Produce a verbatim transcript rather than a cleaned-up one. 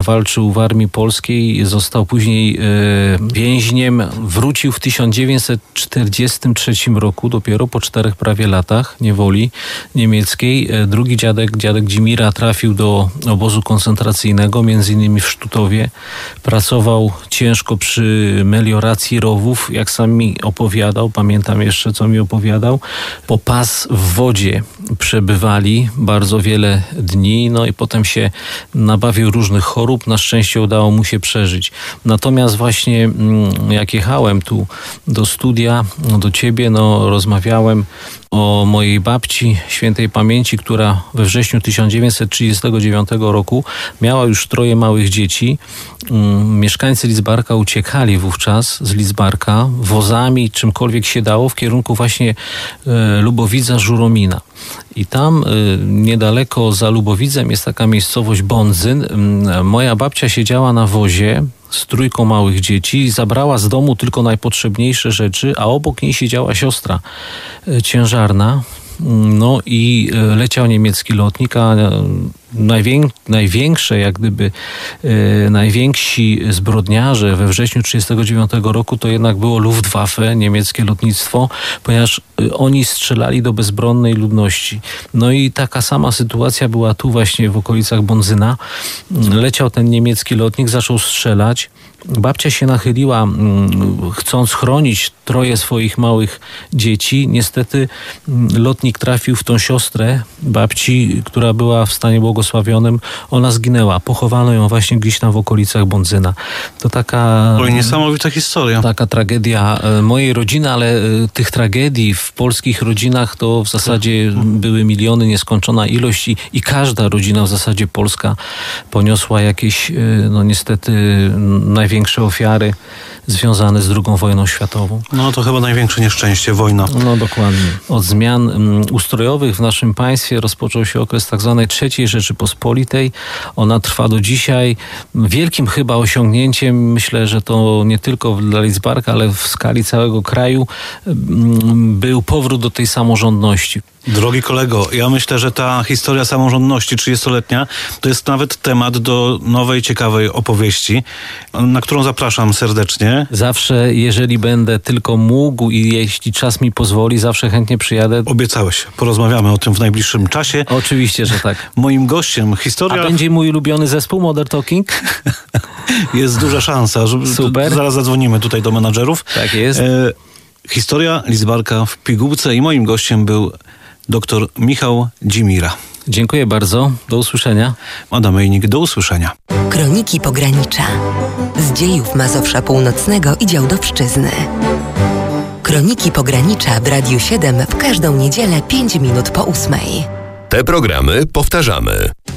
walczył w Armii Polskiej, został później więźniem. Wrócił w tysiąc dziewięćset czterdziestym trzecim roku, dopiero po czterech prawie latach niewoli niemieckiej. Drugi dziadek, dziadek Dzimira, trafił do obozu koncentracyjnego, między innymi w Sztutowie. Pracował ciężko przy melioracji rowów, jak sam mi opowiadał, pamiętam jeszcze, co mi opowiadał. Po pas w wodzie przebywali bardzo wiele dni, no i potem się nabawił różnych chorób. Na szczęście udało mu się przeżyć. Natomiast właśnie jak jechałem tu do studia, do ciebie, no rozmawiałem o mojej babci świętej pamięci, która we wrześniu tysiąc dziewięćset trzydziestego dziewiątego roku miała już troje małych dzieci. Mieszkańcy Lidzbarka uciekali wówczas z Lidzbarka wozami, czymkolwiek się dało, w kierunku właśnie Lubowidza, Żuromina. I tam niedaleko za Lubowidzem jest taka miejscowość Bądzyn. Moja babcia siedziała na wozie z trójką małych dzieci, zabrała z domu tylko najpotrzebniejsze rzeczy, a obok niej siedziała siostra ciężarna. No i leciał niemiecki lotnik, a najwię- największe, jak gdyby e, najwięksi zbrodniarze we wrześniu trzydziestego dziewiątego roku to jednak było Luftwaffe, niemieckie lotnictwo, ponieważ oni strzelali do bezbronnej ludności. No i taka sama sytuacja była tu właśnie w okolicach Bądzyna. Leciał ten niemiecki lotnik, zaczął strzelać. Babcia się nachyliła, chcąc chronić troje swoich małych dzieci. Niestety lotnik trafił w tą siostrę babci, która była w stanie błogosławionym. Ona zginęła. Pochowano ją właśnie gdzieś tam w okolicach Bądzyna. To taka... Oj, niesamowita historia. Taka tragedia mojej rodziny, ale tych tragedii w polskich rodzinach to w zasadzie były miliony, nieskończona ilość i, i każda rodzina w zasadzie polska poniosła jakieś, no niestety, największe ofiary związane z drugą wojną światową. No to chyba największe nieszczęście, wojna. No dokładnie. Od zmian um, ustrojowych w naszym państwie rozpoczął się okres tak zwanej trzeciej Rzeczypospolitej. Ona trwa do dzisiaj. Wielkim chyba osiągnięciem, myślę, że to nie tylko dla Lidzbarka, ale w skali całego kraju um, był powrót do tej samorządności. Drogi kolego, ja myślę, że ta historia samorządności trzydziestoletnia to jest nawet temat do nowej, ciekawej opowieści, na którą zapraszam serdecznie. Zawsze, jeżeli będę tylko mógł i jeśli czas mi pozwoli, zawsze chętnie przyjadę. Obiecałeś. Porozmawiamy o tym w najbliższym czasie. Oczywiście, że tak. Moim gościem historia... A będzie mój ulubiony zespół Modern Talking? Jest duża szansa. Że Super. Zaraz zadzwonimy tutaj do menadżerów. Tak jest. E, historia Lidzbarka w pigułce i moim gościem był dr Michał Dzimira. Dziękuję bardzo. Do usłyszenia. Adam Mejnik, do usłyszenia. Kroniki Pogranicza. Z dziejów Mazowsza Północnego i Działdowszczyzny. Kroniki Pogranicza w Radiu siedem w każdą niedzielę pięć minut po ósmej. Te programy powtarzamy.